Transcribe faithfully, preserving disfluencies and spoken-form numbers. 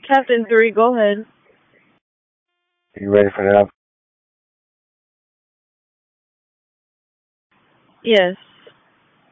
Captain three, go ahead. You ready for that? Yes.